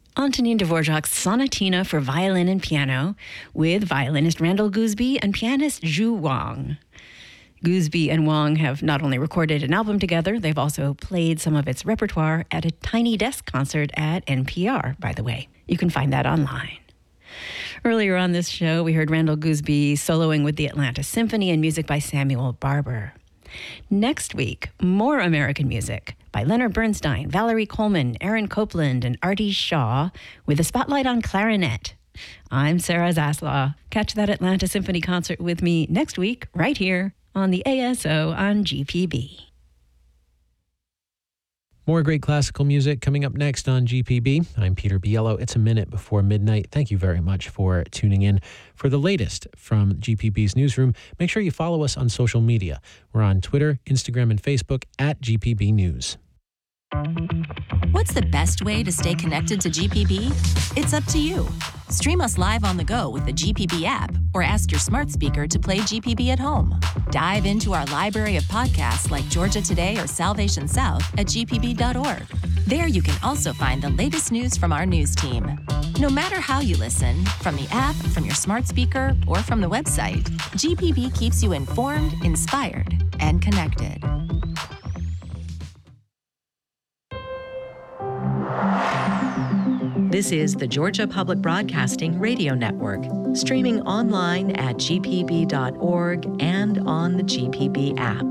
Antonin Dvorak's Sonatina for violin and piano with violinist Randall Gooseby and pianist Zhu Wang. Gooseby and Wang have not only recorded an album together, they've also played some of its repertoire at a Tiny Desk concert at NPR, by the way. You can find that online. Earlier on this show, we heard Randall Gooseby soloing with the Atlanta Symphony and music by Samuel Barber. Next week, more American music by Leonard Bernstein, Valerie Coleman, Aaron Copland, and Artie Shaw with a spotlight on clarinet. I'm Sarah Zaslaw. Catch that Atlanta Symphony concert with me next week, right here on the ASO on GPB. More great classical music coming up next on GPB. I'm Peter Biello. It's a minute before midnight. Thank you very much for tuning in. For the latest from GPB's newsroom, make sure you follow us on social media. We're on Twitter, Instagram, and Facebook at GPB News. What's the best way to stay connected to GPB? It's up to you. Stream us live on the go with the GPB app or ask your smart speaker to play GPB at home. Dive into our library of podcasts like Georgia Today or Salvation South at gpb.org. There you can also find the latest news from our news team. No matter how you listen, from the app, from your smart speaker, or from the website, GPB keeps you informed, inspired, and connected. This is the Georgia Public Broadcasting Radio Network, streaming online at gpb.org and on the GPB app.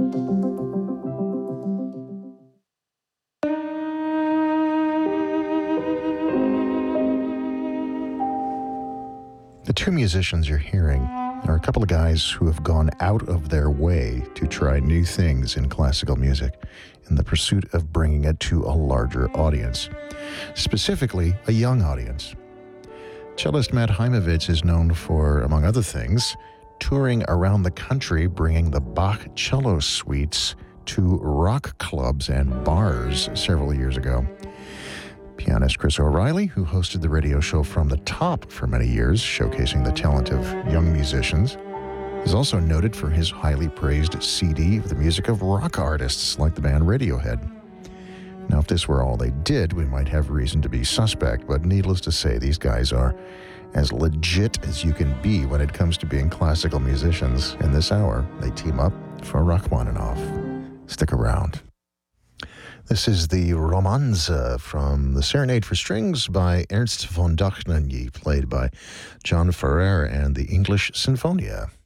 The two musicians you're hearing are a couple of guys who have gone out of their way to try new things in classical music in the pursuit of bringing it to a larger audience, specifically a young audience. Cellist Matt Heimovitz is known for, among other things, touring around the country bringing the Bach cello suites to rock clubs and bars several years ago. Pianist Chris O'Reilly, who hosted the radio show From the Top for many years, showcasing the talent of young musicians, is also noted for his highly praised CD of the music of rock artists like the band Radiohead. Now, if this were all they did, we might have reason to be suspect, but needless to say, these guys are as legit as you can be when it comes to being classical musicians. In this hour, they team up for Rachmaninoff. Stick around. This is the Romanze from the Serenade for Strings by Ernst von Dohnanyi, played by John Ferrer and the English Sinfonia.